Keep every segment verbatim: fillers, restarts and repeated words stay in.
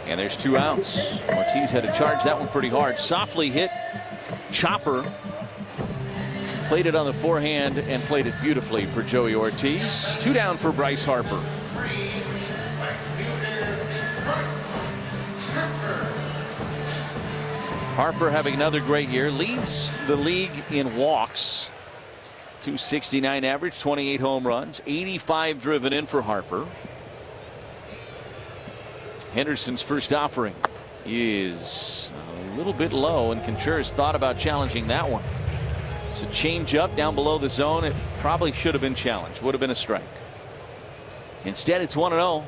And there's two outs. Ortiz had to charge that one pretty hard. Softly hit chopper. Played it on the forehand and played it beautifully for Joey Ortiz. Two down for Bryce Harper. Harper having another great year. Leads the league in walks. two sixty-nine average, twenty-eight home runs, eighty-five driven in for Harper. Henderson's first offering is a little bit low, and Contreras thought about challenging that one. It's a change up down below the zone. It probably should have been challenged. Would have been a strike. Instead, it's one and oh.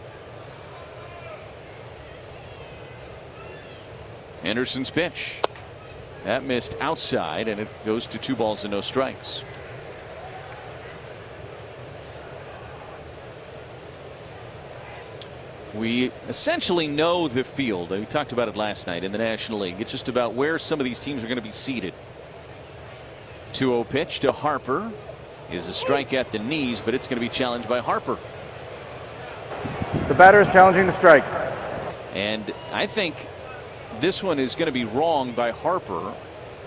Henderson's pitch. That missed outside, and it goes to two balls and no strikes. We essentially know the field. We talked about it last night in the National League. It's just about where some of these teams are going to be seated. two oh pitch to Harper is a strike at the knees, but it's going to be challenged by Harper. The batter is challenging the strike. And I think this one is going to be wrong by Harper.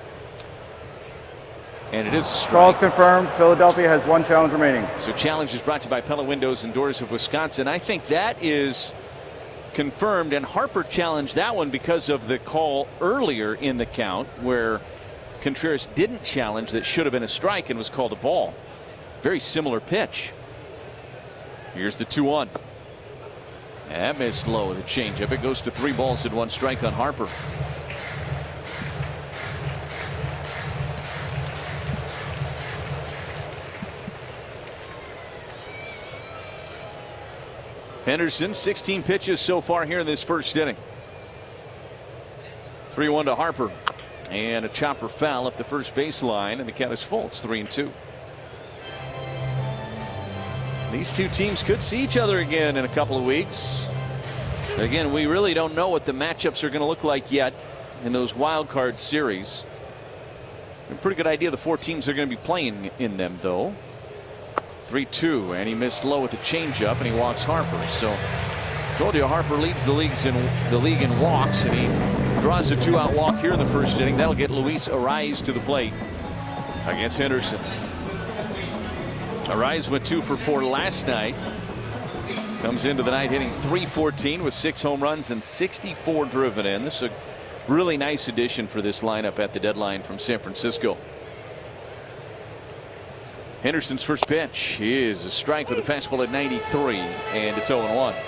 And it is a strike. Call's confirmed. Philadelphia has one challenge remaining. So challenge is brought to you by Pella Windows and Doors of Wisconsin. I think that is confirmed, and Harper challenged that one because of the call earlier in the count where Contreras didn't challenge that should have been a strike and was called a ball. Very similar pitch. Here's the two one. That missed low with a changeup. It goes to three balls and one strike on Harper. Henderson, sixteen pitches so far here in this first inning. three one to Harper. And a chopper foul up the first baseline, and the count is full. It's three and two. These two teams could see each other again in a couple of weeks. Again, we really don't know what the matchups are going to look like yet in those wild card series. A pretty good idea the four teams are going to be playing in them, though. three two, and he missed low with a changeup, and he walks Harper. So, told you Harper leads the leagues in the league in walks, and he draws a two-out walk here in the first inning. That'll get Luis Arraez to the plate against Henderson. Arraez went two for four last night. Comes into the night hitting three fourteen with six home runs and sixty-four driven in. This is a really nice addition for this lineup at the deadline from San Francisco. Henderson's first pitch is a strike with a fastball at ninety-three, and it's oh and one.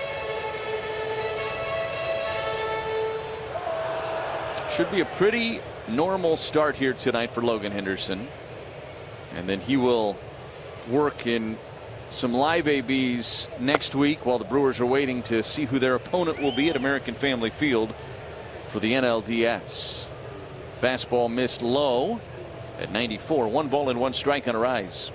Should be a pretty normal start here tonight for Logan Henderson. And then he will work in some live A Bs next week while the Brewers are waiting to see who their opponent will be at American Family Field for the N L D S. Fastball missed low at ninety-four. One ball and one strike on Arraez.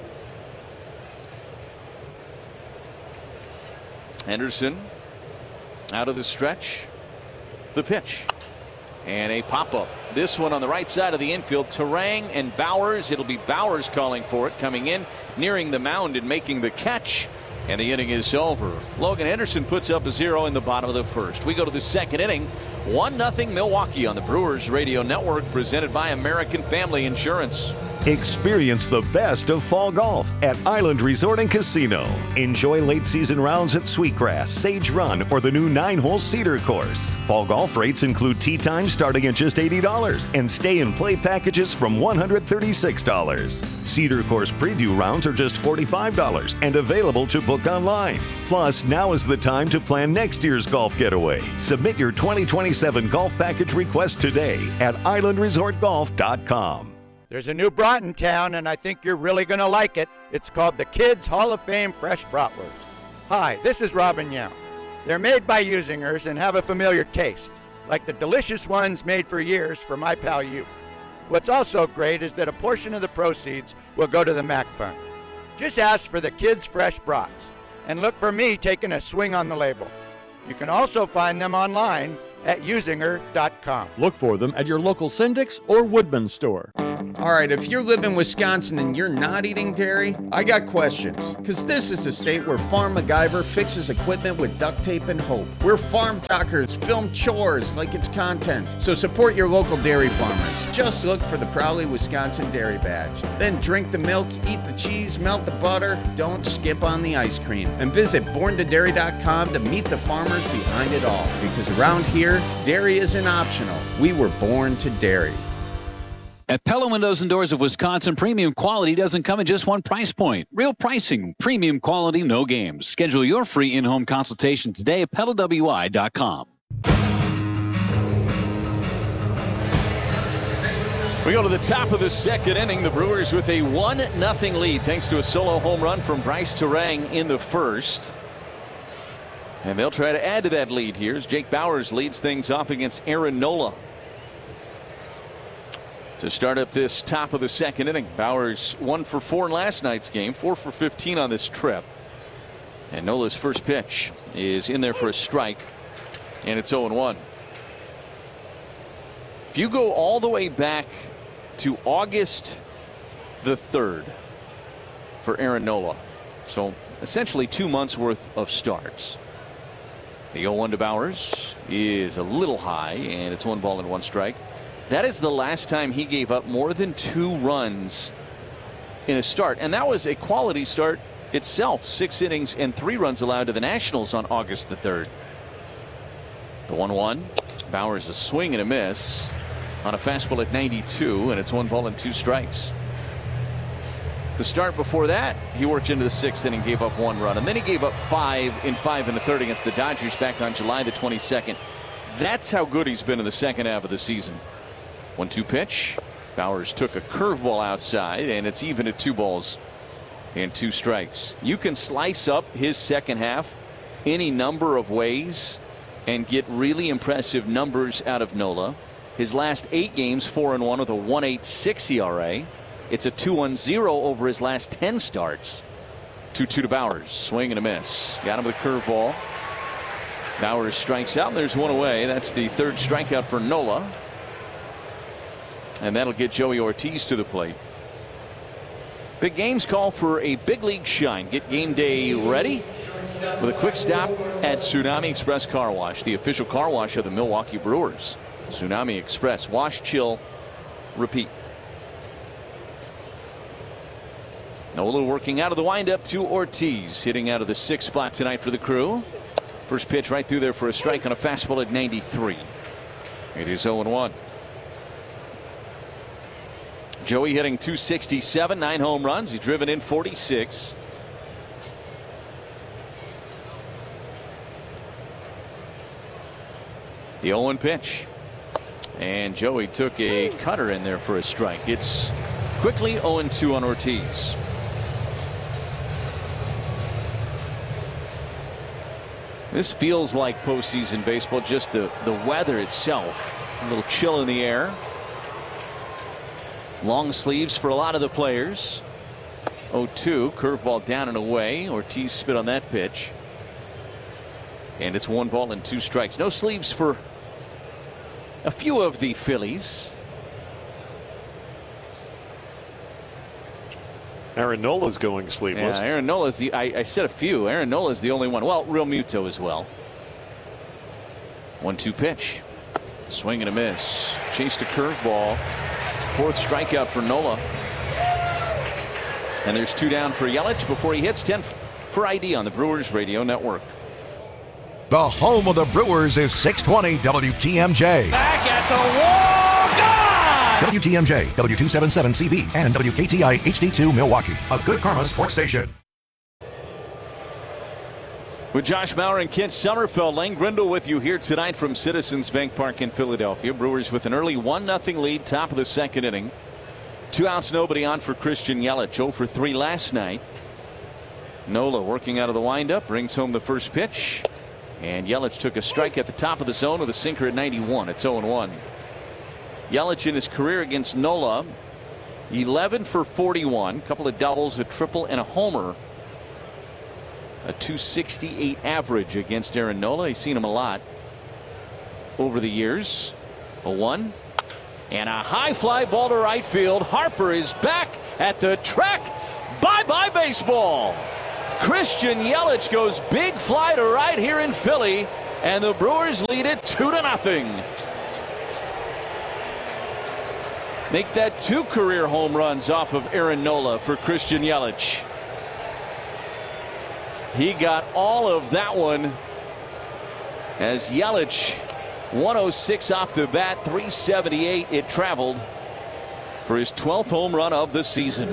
Henderson out of the stretch. The pitch. And a pop-up. This one on the right side of the infield. Turang and Bowers. It'll be Bowers calling for it. Coming in, nearing the mound and making the catch. And the inning is over. Logan Henderson puts up a zero in the bottom of the first. We go to the second inning. one nothing Milwaukee on the Brewers Radio Network, presented by American Family Insurance. Experience the best of fall golf at Island Resort and Casino. Enjoy late season rounds at Sweetgrass, Sage Run, or the new nine-hole Cedar Course. Fall golf rates include tee time starting at just eighty dollars and stay and play packages from one hundred thirty-six dollars. Cedar Course preview rounds are just forty-five dollars and available to book online. Plus, now is the time to plan next year's golf getaway. Submit your twenty twenty-seven golf package request today at island resort golf dot com. There's a new brat in town, and I think you're really going to like it. It's called the Kids Hall of Fame Fresh Bratwurst. Hi, this is Robin Young. They're made by Usingers and have a familiar taste, like the delicious ones made for years for my pal you. What's also great is that a portion of the proceeds will go to the Mac Fund. Just ask for the Kids Fresh Brats, and look for me taking a swing on the label. You can also find them online at usinger dot com. Look for them at your local Syndic's or Woodman store. All right, if you live in Wisconsin and you're not eating dairy, I got questions. Because this is a state where Farm MacGyver fixes equipment with duct tape and hope. Where farm talkers film chores like it's content. So support your local dairy farmers. Just look for the Proudly Wisconsin Dairy Badge. Then drink the milk, eat the cheese, melt the butter. Don't skip on the ice cream. And visit born to dairy dot com to meet the farmers behind it all. Because around here, dairy isn't optional. We were born to dairy. At Pella Windows and Doors of Wisconsin, premium quality doesn't come at just one price point. Real pricing, premium quality, no games. Schedule your free in-home consultation today at Pella W I dot com. We go to the top of the second inning. The Brewers with a one nothing lead thanks to a solo home run from Bryce Terang in the first. And they'll try to add to that lead here as Jake Bauers leads things off against Aaron Nola. To start up this top of the second inning, Bauers one for four in last night's game, four for fifteen on this trip. And Nola's first pitch is in there for a strike, and it's oh and one. If you go all the way back to August the third for Aaron Nola, so essentially two months worth of starts. The oh one to Bauers is a little high, and it's one ball and one strike. That is the last time he gave up more than two runs in a start. And that was a quality start itself. Six innings and three runs allowed to the Nationals on August the third. The one one. Bauers a swing and a miss on a fastball at ninety-two, and it's one ball and two strikes. The start before that, he worked into the sixth inning, gave up one run. And then he gave up five in five and a third against the Dodgers back on July the twenty-second. That's how good he's been in the second half of the season. one two pitch. Bauers took a curveball outside, and it's even at two balls and two strikes. You can slice up his second half any number of ways and get really impressive numbers out of Nola. His last eight games, four and one with a one point eight six E R A. It's a two one oh over his last ten starts. two two to Bauers. Swing and a miss. Got him with a curveball. Bauers strikes out, and there's one away. That's the third strikeout for Nola. And that'll get Joey Ortiz to the plate. Big games call for a big league shine. Get game day ready with a quick stop at Tsunami Express Car Wash, the official car wash of the Milwaukee Brewers. Tsunami Express. Wash, chill, repeat. Nola working out of the windup to Ortiz, hitting out of the sixth spot tonight for the Crew. First pitch right through there for a strike on a fastball at ninety-three. It is oh and one. Joey hitting two sixty-seven, nine home runs. He's driven in forty-six. The oh one pitch. And Joey took a cutter in there for a strike. It's quickly oh and two on Ortiz. This feels like postseason baseball, just the, the weather itself. A little chill in the air. Long sleeves for a lot of the players. oh two, curveball down and away. Ortiz spit on that pitch. And it's one ball and two strikes. No sleeves for a few of the Phillies. Aaron Nola's going sleeveless. Yeah, Aaron Nola's the, I, I said a few. Aaron Nola's the only one. Well, Real Muto as well. one two pitch. Swing and a miss. Chased a curveball. Fourth strikeout for Nola. And there's two down for Yelich before he hits. ten for I D on the Brewers Radio Network. The home of the Brewers is six twenty W T M J. Back at the wall, gone! W T M J, W two seventy-seven C V, and W K T I H D two Milwaukee, a Good Karma sports station. With Josh Mauer and Kent Sommerfeld, Lane Grindle with you here tonight from Citizens Bank Park in Philadelphia. Brewers with an early one nothing lead, top of the second inning. Two outs, nobody on for Christian Yelich. oh for three last night. Nola working out of the windup, brings home the first pitch. And Yelich took a strike at the top of the zone with a sinker at ninety-one. It's oh and one. Yelich in his career against Nola, eleven for forty-one. A couple of doubles, a triple, and a homer. A two sixty-eight average against Aaron Nola. He's seen him a lot over the years. oh one. And a high fly ball to right field. Harper is back at the track. Bye-bye baseball. Christian Yelich goes big fly to right here in Philly, and the Brewers lead it two to nothing. Make that two career home runs off of Aaron Nola for Christian Yelich. He got all of that one as Yelich, one oh six off the bat, three seventy-eight it traveled for his twelfth home run of the season.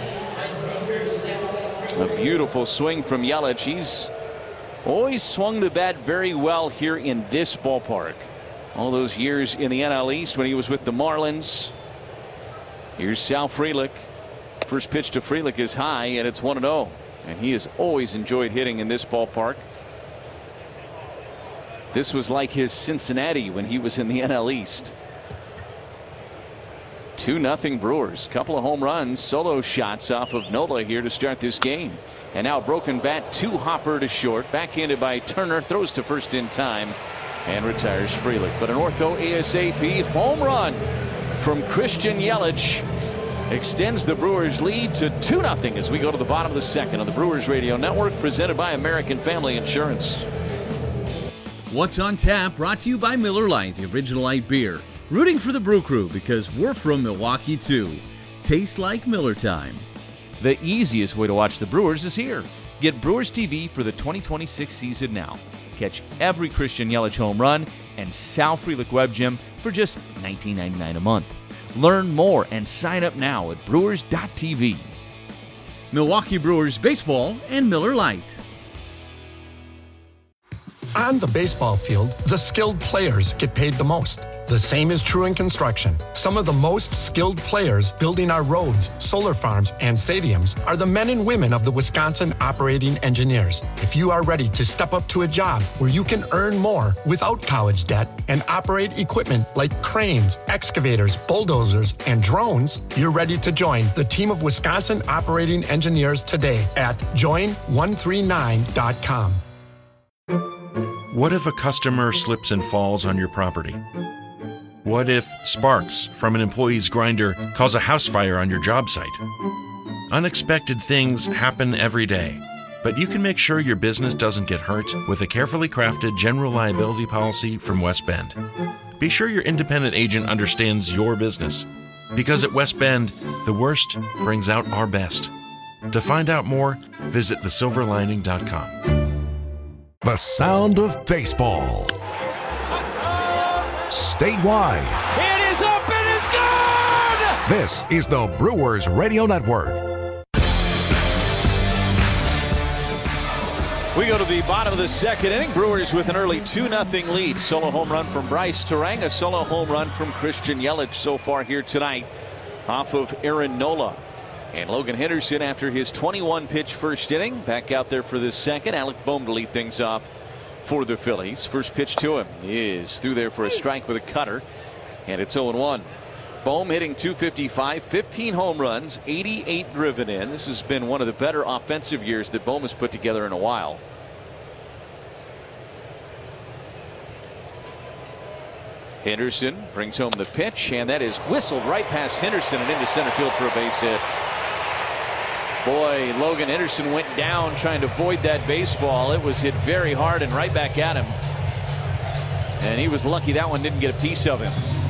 A beautiful swing from Yelich. He's always swung the bat very well here in this ballpark. All those years in the N L East when he was with the Marlins. Here's Sal Frelick. First pitch to Frelick is high, and it's one and oh. And he has always enjoyed hitting in this ballpark. This was like his Cincinnati when he was in the N L East. two nothing Brewers. Couple of home runs, solo shots off of Nola here to start this game. And now broken bat to Hopper to short. Backhanded by Turner. Throws to first in time and retires Frelick. But an ortho ASAP home run from Christian Yelich extends the Brewers lead to two nothing as we go to the bottom of the second on the Brewers Radio Network, presented by American Family Insurance. What's on Tap brought to you by Miller Lite, the original light beer. Rooting for the Brew Crew because we're from Milwaukee too. Tastes like Miller time. The easiest way to watch the Brewers is here. Get Brewers T V for the twenty twenty-six season now. Catch every Christian Yelich home run and Sal Frelick Web Gym for just nineteen ninety-nine a month. Learn more and sign up now at brewers dot t v. Milwaukee Brewers Baseball and Miller Lite. On the baseball field, the skilled players get paid the most. The same is true in construction. Some of the most skilled players building our roads, solar farms, and stadiums are the men and women of the Wisconsin Operating Engineers. If you are ready to step up to a job where you can earn more without college debt and operate equipment like cranes, excavators, bulldozers, and drones, you're ready to join the team of Wisconsin Operating Engineers today at join one three nine dot com. What if a customer slips and falls on your property? What if sparks from an employee's grinder cause a house fire on your job site? Unexpected things happen every day, but you can make sure your business doesn't get hurt with a carefully crafted general liability policy from West Bend. Be sure your independent agent understands your business, because at West Bend, the worst brings out our best. To find out more, visit the silver lining dot com. The sound of baseball. Statewide. It is up, it is gone! This is the Brewers Radio Network. We go to the bottom of the second inning. Brewers with an early two nothing lead. Solo home run from Bryce Terang. A solo home run from Christian Yelich so far here tonight off of Aaron Nola. And Logan Henderson, after his twenty-one pitch first inning, back out there for the second. Alec Bohm to lead things off for the Phillies. First pitch to him is through there for a strike with a cutter, and it's oh one. Bohm hitting two fifty-five, fifteen home runs, eighty-eight driven in. This has been one of the better offensive years that Bohm has put together in a while. Henderson brings home the pitch, and that is whistled right past Henderson and into center field for a base hit. Boy, Logan Henderson went down trying to void that baseball. It was hit very hard and right back at him. And he was lucky that one didn't get a piece of him.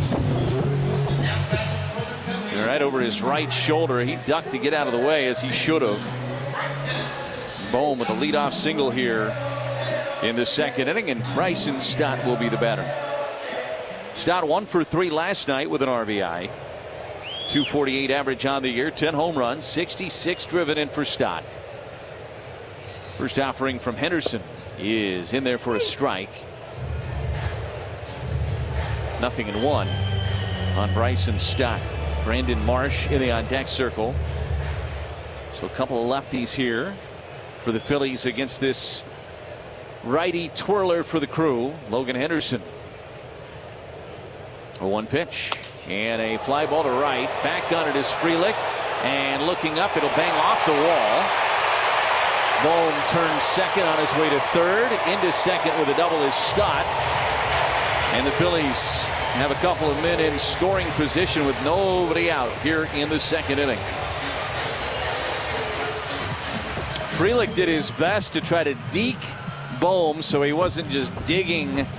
Right over his right shoulder. He ducked to get out of the way, as he should have. Bohm with a leadoff single here in the second inning, and Bryson Stott will be the batter. Stott one for three last night with an R B I. two forty-eight average on the year, ten home runs, sixty-six driven in for Stott. First offering from Henderson is in there for a strike. Nothing in one on Bryson Stott. Brandon Marsh in the on deck circle. So a couple of lefties here for the Phillies against this righty twirler for the Crew, Logan Henderson. A one pitch and a fly ball to right. Back on it is Frelick, and looking up, it'll bang off the wall. Bohm turns second on his way to third. Into second with a double is Stott, and the Phillies have a couple of men in scoring position with nobody out here in the second inning. Frelick did his best to try to deke Bohm so he wasn't just digging